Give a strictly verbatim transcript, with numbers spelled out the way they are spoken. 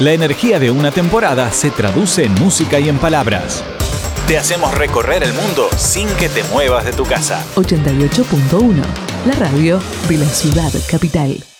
La energía de una temporada se traduce en música y en palabras. Te hacemos recorrer el mundo sin que te muevas de tu casa. ochenta y ocho punto uno, la radio de la ciudad capital.